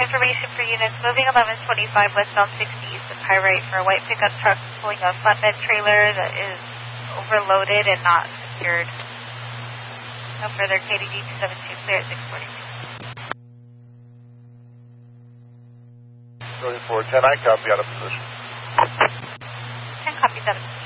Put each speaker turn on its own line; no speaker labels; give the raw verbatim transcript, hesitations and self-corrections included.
information for units moving eleven twenty-five westbound sixties with high right for a white pickup truck pulling a flatbed trailer that is overloaded and not secured. No further. K D D two seven two, clear at six forty-two.
Going for ten, I copy out of position.
ten copies out of position.